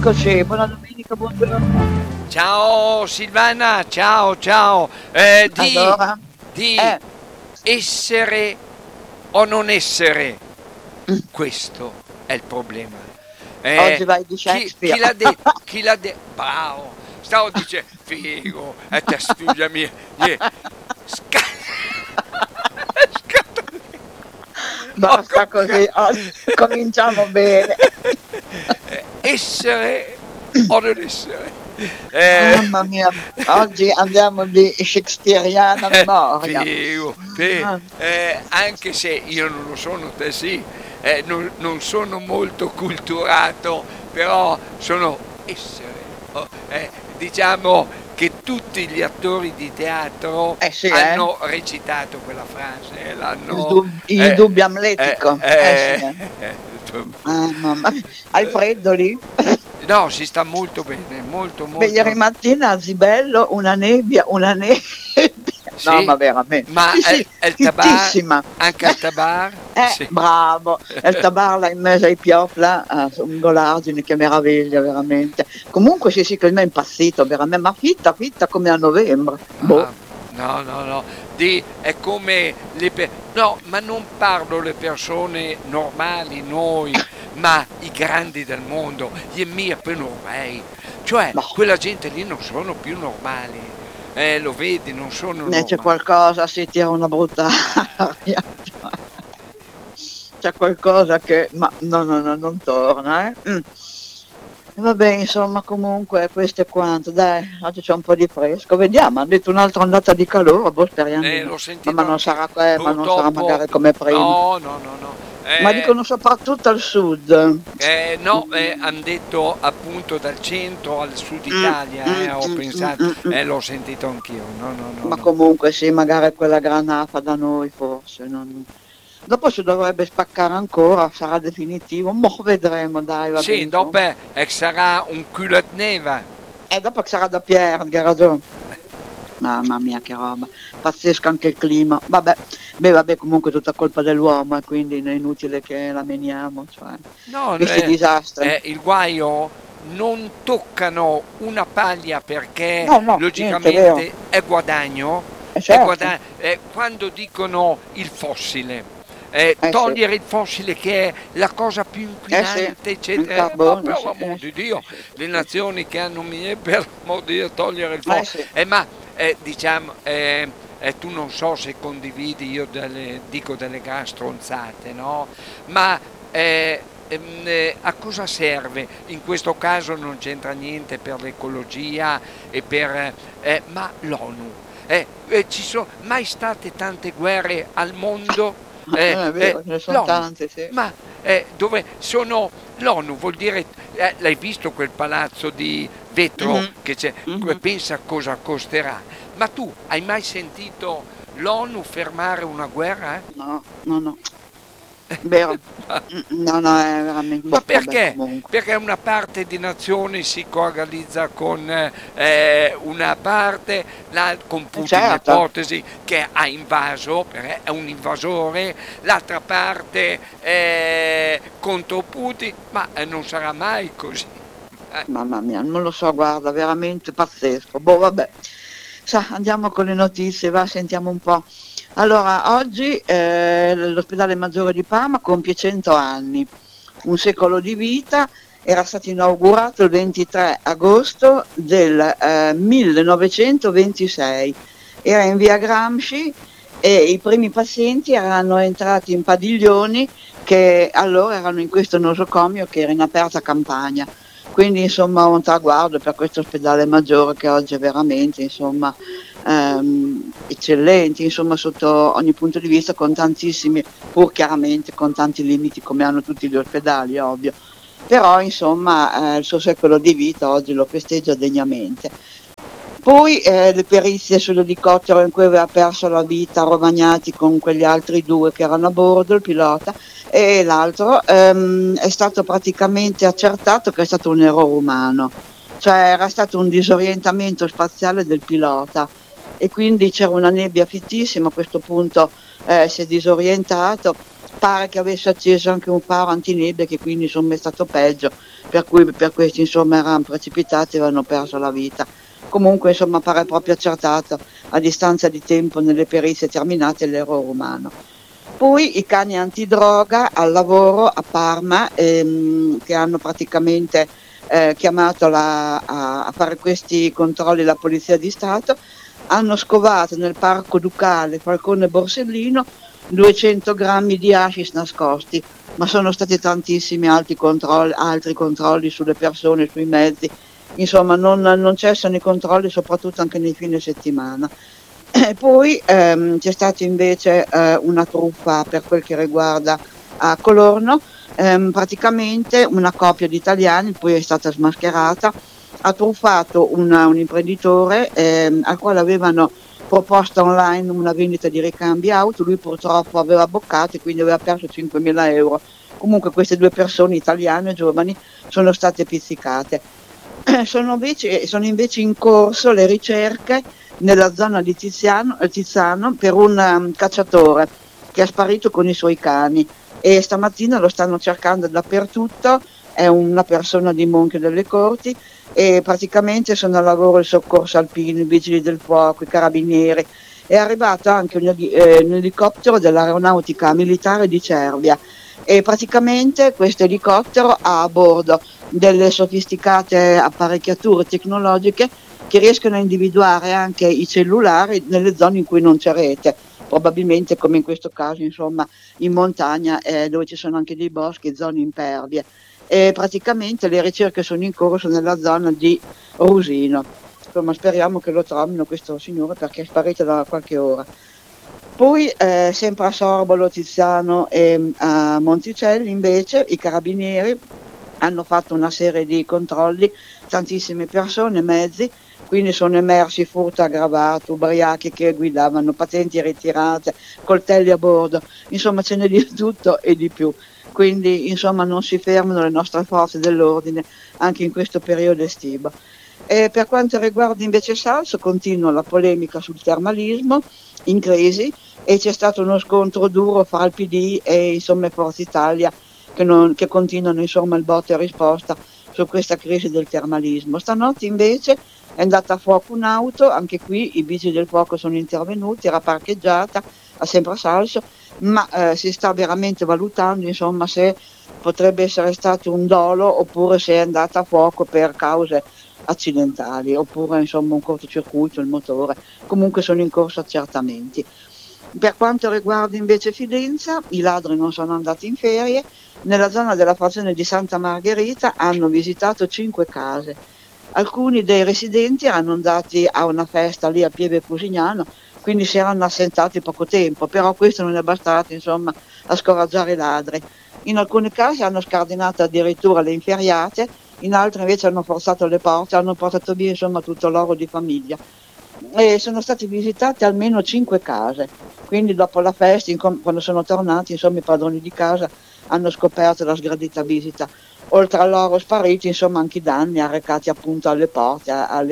Eccoci, buona domenica, buongiorno. Ciao Silvana, ciao. Allora, Di eh, essere o non essere, mm, questo è il problema. oggi vai di Chi Shakespeare. l'ha detto? Chi l'ha detto? Bravo, stavo dicendo, figo, e te sfiglia mia. Sca- Scatta- Ho Basta così, oggi cominciamo bene. Essere o non essere. Eh, Mamma mia, oggi andiamo di Shakespeareana memoria. figo. Anche se io non lo sono, te sì, non sono molto culturato, però sono essere. Oh, diciamo che tutti gli attori di teatro Eh sì, hanno recitato quella frase, il, l'hanno... dub- il dubbio amletico. Sì. Mamma mia. Hai freddo lì? no, si sta molto bene, molto Beh, ieri molto. mattina a Zibello una nebbia. No, Sì, ma veramente. ma Sì, sì, al tabar, fittissima. anche al tabar? Sì. Bravo. E il tabarla in mezzo ai piopla, un golaggine, che meraviglia, veramente. Comunque sì, sì, che il me è impazzito, veramente, ma fitta, fitta come a novembre. Boh. Ah, no. È come no, ma non parlo le persone normali, noi, ma i grandi del mondo, gli mia più normali. Cioè, No, quella gente lì non sono più normali. Lo vedi, non sono ne c'è normali. qualcosa, si tira una brutta aria. C'è qualcosa che, ma no, no, no, non torna, eh. Vabbè, insomma, comunque questo è quanto. Dai, oggi c'è un po' di fresco. Vediamo, hanno detto un'altra ondata di calore, boh, speriamo di no. L'ho Ma sentito non anch'io. sarà, ma non sarà Purtroppo, magari come prima. no. Ma dicono soprattutto al sud. No, hanno detto appunto dal centro al sud Mm, Italia, mm, ho mm, mm, pensato, mm, mm. l'ho sentito anch'io, Ma no. comunque sì, magari quella granata da noi forse. Dopo si dovrebbe spaccare ancora, sarà definitivo. Mo' vedremo, dai, vabbè, Sì, dopo insomma. sarà un culotte neva. E dopo che sarà da Pierre, che ha ragione. Mamma mia, che roba. Pazzesco anche il clima. Vabbè, beh, vabbè, comunque è tutta colpa dell'uomo, e quindi è inutile che la meniamo, cioè, No, questi disastri. il guaio non toccano una paglia perché No, no, niente, è vero. logicamente è guadagno, Certo, quando dicono il fossile. sì, Togliere il fossile che è la cosa più sì, inquinante, il eccetera, ma carbone, per sì, l'amor di Dio, sì, le sì, sì. nazioni che hanno mine per l'amor di Dio togliere il Sì. fossile, ma diciamo, tu non so se condividi, io dico delle gran stronzate, no? Ma a cosa serve? In questo caso non c'entra niente per l'ecologia ma l'ONU. Ci sono mai state tante guerre al mondo? È vero, ce ne sono L'ONU, tante, sì. ma dove sono l'ONU vuol dire, l'hai visto quel palazzo di vetro Mhm, che c'è? mhm. Pensa cosa costerà. Ma tu hai mai sentito l'ONU fermare una guerra? No, no, no, vero. No, no, è veramente, Ma boh, vabbè, perché? comunque. Perché una parte di nazioni si coagalizza con una parte, con Putin, Certo. l'ipotesi che ha invaso, perché è un invasore, l'altra parte contro Putin, ma non sarà mai così. Mamma mia, non lo so, guarda, veramente pazzesco. Boh, vabbè. Sa, andiamo con le notizie, va, sentiamo un po'. Allora, oggi l'ospedale Maggiore di Parma compie 100 anni, un secolo di vita, era stato inaugurato il 23 agosto del 1926, era in via Gramsci e i primi pazienti erano entrati in padiglioni che allora erano in questo nosocomio che era in aperta campagna. Quindi insomma un traguardo per questo ospedale maggiore che oggi è veramente insomma eccellente, insomma sotto ogni punto di vista, con tantissimi, pur chiaramente con tanti limiti come hanno tutti gli ospedali, ovvio. Però insomma il suo secolo di vita oggi lo festeggia degnamente. Poi le perizie sull'elicottero in cui aveva perso la vita Romagnati con quegli altri due che erano a bordo, il pilota e l'altro, è stato praticamente accertato che è stato un errore umano, cioè era stato un disorientamento spaziale del pilota e quindi c'era una nebbia fittissima, a questo punto si è disorientato pare che avesse acceso anche un faro antinebbe, che quindi insomma è stato peggio, per cui per questi insomma erano precipitati e avevano perso la vita. Comunque insomma pare proprio accertato a distanza di tempo nelle perizie terminate l'errore umano. Poi i cani antidroga al lavoro a Parma, che hanno praticamente chiamato a fare questi controlli la Polizia di Stato, hanno scovato nel parco ducale Falcone Borsellino 200 grammi di hashish nascosti, ma sono stati tantissimi altri controlli sulle persone, sui mezzi, insomma non cessano i controlli, soprattutto anche nei fine settimana. E poi c'è stata invece una truffa per quel che riguarda a Colorno, praticamente una coppia di italiani, poi è stata smascherata, ha truffato un imprenditore al quale avevano proposto online una vendita di ricambi auto, lui purtroppo aveva boccato e quindi aveva perso 5.000 euro. Comunque queste due persone italiane giovani sono state pizzicate. Sono invece in corso le ricerche nella zona di Tiziano per un cacciatore che è sparito con i suoi cani e stamattina lo stanno cercando dappertutto, è una persona di Monchio delle Corti e praticamente sono al lavoro il soccorso alpino, i vigili del fuoco, i carabinieri. È arrivato anche un elicottero dell'aeronautica militare di Cervia e praticamente questo elicottero ha a bordo delle sofisticate apparecchiature tecnologiche che riescono a individuare anche i cellulari nelle zone in cui non c'è rete, probabilmente come in questo caso insomma in montagna dove ci sono anche dei boschi, zone impervie. E praticamente le ricerche sono in corso nella zona di Rusino. Insomma, speriamo che lo trovino questo signore perché è sparito da qualche ora. Poi sempre a Sorbolo, Tiziano e a Monticelli invece i carabinieri hanno fatto una serie di controlli, tantissime persone, mezzi, quindi sono emersi furto aggravato, ubriachi che guidavano, patenti ritirate, coltelli a bordo, insomma ce n'è di tutto e di più. Quindi insomma non si fermano le nostre forze dell'ordine anche in questo periodo estivo. E per quanto riguarda invece Salso, continua la polemica sul termalismo in crisi e c'è stato uno scontro duro fra il PD e insomma Forza Italia che continuano insomma il botta e risposta su questa crisi del termalismo. Stanotte invece è andata a fuoco un'auto, anche qui i vigili del fuoco sono intervenuti, era parcheggiata a sempre a Salso, ma si sta veramente valutando insomma se potrebbe essere stato un dolo oppure se è andata a fuoco per cause accidentali oppure insomma un cortocircuito il motore. Comunque sono in corso accertamenti. Per quanto riguarda invece Fidenza, i ladri non sono andati in ferie, nella zona della frazione di Santa Margherita hanno visitato 5 case. Alcuni dei residenti erano andati a una festa lì a Pieve Fusignano, quindi si erano assentati poco tempo, però questo non è bastato insomma a scoraggiare i ladri. In alcuni casi hanno scardinato addirittura le inferriate, in altri invece hanno forzato le porte, hanno portato via insomma tutto l'oro di famiglia. E sono state visitate almeno 5 case, quindi dopo la festa, quando sono tornati, insomma i padroni di casa hanno scoperto la sgradita visita. Oltre all'oro sparito, insomma anche i danni arrecati appunto alle porte,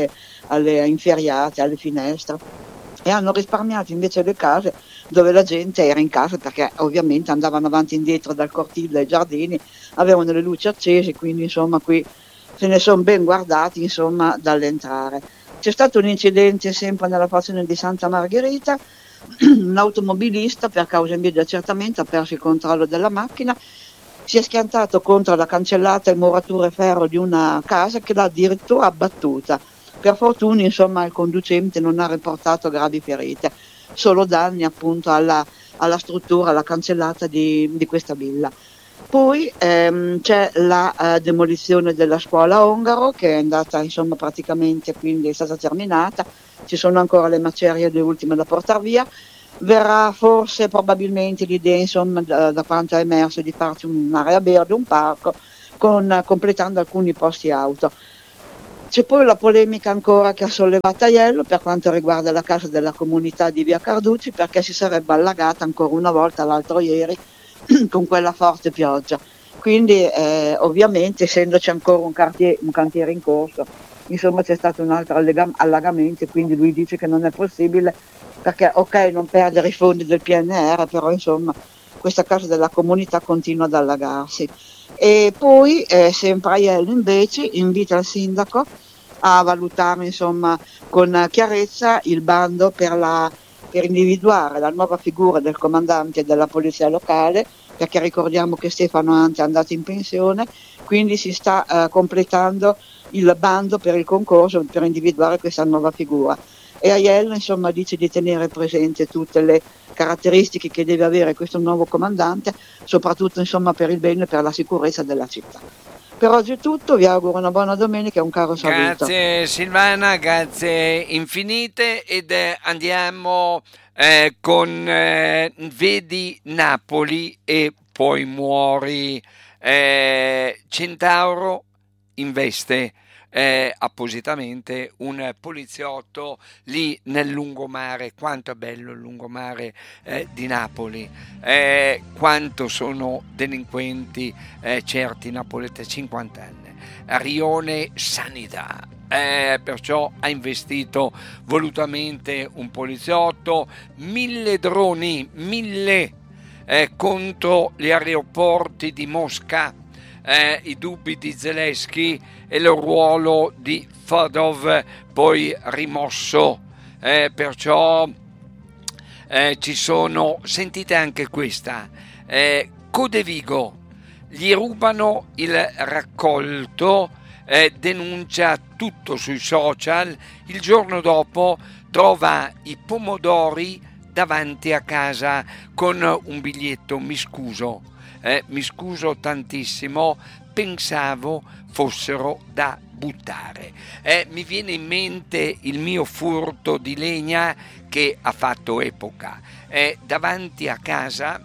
alle inferriate, alle finestre. E hanno risparmiato invece le case dove la gente era in casa perché ovviamente andavano avanti e indietro dal cortile ai giardini, avevano le luci accese, quindi insomma qui se ne sono ben guardati insomma dall'entrare. C'è stato un incidente sempre nella frazione di Santa Margherita, un automobilista per causa in via di accertamento ha perso il controllo della macchina, si è schiantato contro la cancellata e murature ferro di una casa che l'ha addirittura abbattuta. Per fortuna insomma il conducente non ha riportato gravi ferite, solo danni appunto alla struttura, alla cancellata di questa villa. Poi c'è la demolizione della scuola Ongaro che è andata insomma praticamente, quindi è stata terminata, ci sono ancora le macerie, le ultime da portare via. Verrà forse probabilmente l'idea insomma da quanto è emerso di farci un'area verde, un parco completando alcuni posti auto. C'è poi la polemica ancora che ha sollevato Aiello per quanto riguarda la casa della comunità di via Carducci, perché si sarebbe allagata ancora una volta l'altro ieri con quella forte pioggia. Quindi ovviamente essendoci ancora un cantiere in corso, insomma c'è stato un altro allagamento e quindi lui dice che non è possibile perché ok non perdere i fondi del PNR, però insomma questa casa della comunità continua ad allagarsi. E poi sempre Aiello invece invita il sindaco a valutare insomma con chiarezza il bando per individuare la nuova figura del comandante della polizia locale, perché ricordiamo che Stefano Ante è andato in pensione, quindi si sta completando il bando per il concorso per individuare questa nuova figura. E Aiello insomma dice di tenere presente tutte le caratteristiche che deve avere questo nuovo comandante, soprattutto insomma per il bene e per la sicurezza della città. Per oggi è tutto, vi auguro una buona domenica e un caro saluto. Grazie Silvana, grazie infinite ed andiamo con Vedi Napoli e poi muori. Centauro investe appositamente un poliziotto lì nel lungomare. Quanto è bello il lungomare di Napoli, quanto sono delinquenti certi napoletani, 50 anni. Rione Sanità. Perciò ha investito volutamente un poliziotto, 1000 droni, 1000 contro gli aeroporti di Mosca, i dubbi di Zelensky e il ruolo di Fadov poi rimosso, perciò ci sono, sentite anche questa, Codevigo, gli rubano il raccolto, denuncia tutto sui social, il giorno dopo trova i pomodori davanti a casa con un biglietto: mi scuso tantissimo, pensavo fossero da buttare. Mi viene in mente il mio furto di legna che ha fatto epoca, davanti a casa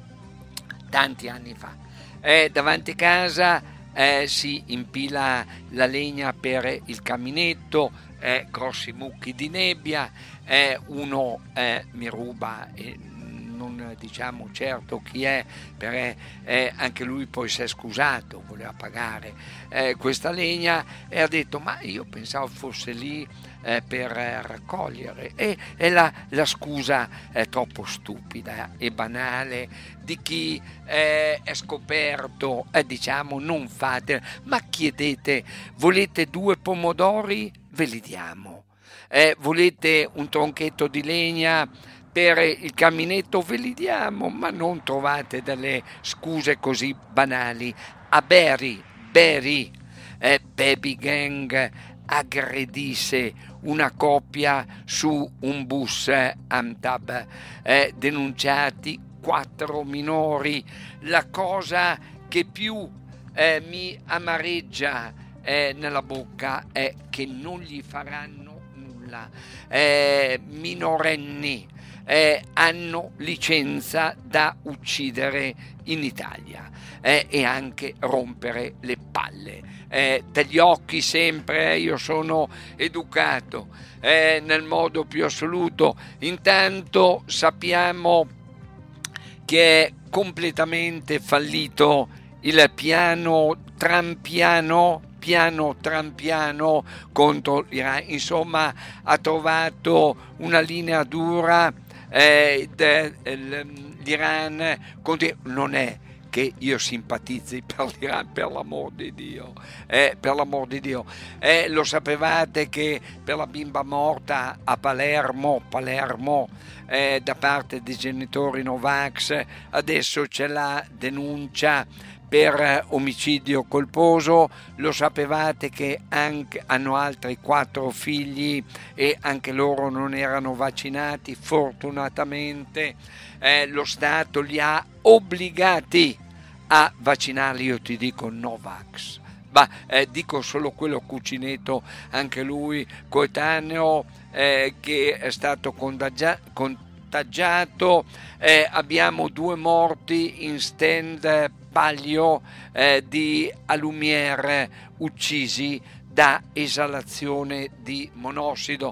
tanti anni fa. Davanti a casa si impila la legna per il caminetto, grossi mucchi di nebbia, uno mi ruba e non diciamo certo chi è, perché anche lui poi si è scusato, voleva pagare questa legna e ha detto: ma io pensavo fosse lì per raccogliere, e la scusa è troppo stupida e banale di chi è scoperto. Diciamo, non fate, ma chiedete: volete 2 pomodori? Ve li diamo. Volete un tronchetto di legna per il caminetto? Ve li diamo. Ma non trovate delle scuse così banali. A Bari, Baby Gang aggredisse una coppia su un bus Amtab, denunciati 4 minori. La cosa che più mi amareggia nella bocca è che non gli faranno nulla. Minorenni hanno licenza da uccidere in Italia, e anche rompere le palle. Dagli occhi sempre, io sono educato nel modo più assoluto. Intanto sappiamo che è completamente fallito il piano trampiano contro l'Iran. Insomma, ha trovato una linea dura. L'Iran non è che io simpatizzi per l'Iran, per l'amor di Dio, lo sapevate che per la bimba morta a Palermo, da parte dei genitori Novax, adesso c'è la denuncia per omicidio colposo. Lo sapevate che hanno altri 4 figli e anche loro non erano vaccinati. Fortunatamente lo Stato li ha obbligati a vaccinarli. Io ti dico Novax, ma dico solo quello Cucineto, anche lui coetaneo, che è stato contagiato. Abbiamo 2 morti in stand Paglio di Alumiere, uccisi da esalazione di monossido.